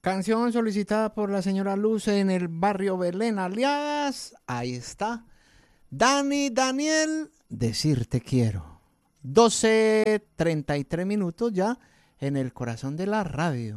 Canción solicitada por la señora Luz en el barrio Belén Aliadas. Ahí está. Dani Daniel, decirte quiero. 12:33 ya en el corazón de la radio.